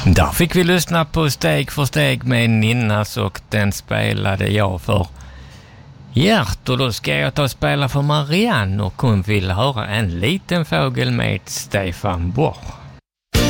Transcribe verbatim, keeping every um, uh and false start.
Där fick vi lyssna på Steg för steg med Ninnas och den spelade jag för Gert, och då ska jag ta och spela för Marianne och hon vill höra En liten fågel med Stefan Borr.